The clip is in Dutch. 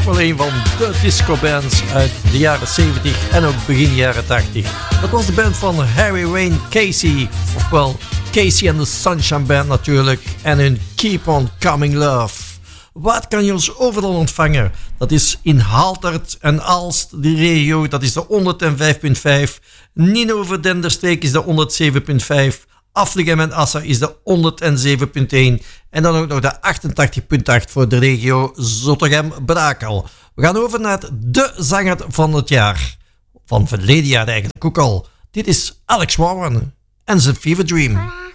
toch wel een van de discobands uit de jaren 70 en ook begin jaren 80. Dat was de band van Harry Wayne Casey, ofwel Casey and the Sunshine Band natuurlijk, en hun Keep On Coming Love. Wat kan je ons overal ontvangen? Dat is in Haltert en Aalst, die regio, dat is de 105.5. Ninove Denderstreek is de 107.5. Aflichem en Assa is de 107.1 en dan ook nog de 88.8 voor de regio Zottegem-Brakel. We gaan over naar de zanger van het jaar. Van verleden jaar eigenlijk ook al. Dit is Alex Warren en zijn Fever Dream.